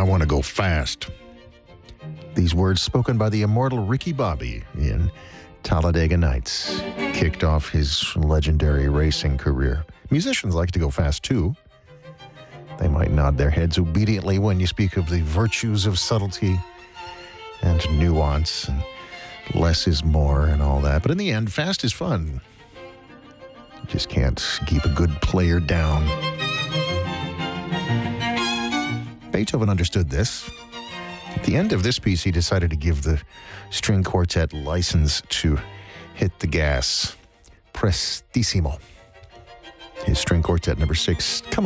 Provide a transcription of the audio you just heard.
I want to go fast. These words spoken by the immortal Ricky Bobby in Talladega Nights kicked off his legendary racing career. Musicians like to go fast too. They might nod their heads obediently when you speak of the virtues of subtlety and nuance and less is more and all that. But in the end, fast is fun. You just can't keep a good player down. Beethoven understood this. At the end of this piece, he decided to give the string quartet license to hit the gas. Prestissimo. His string quartet number 6. Come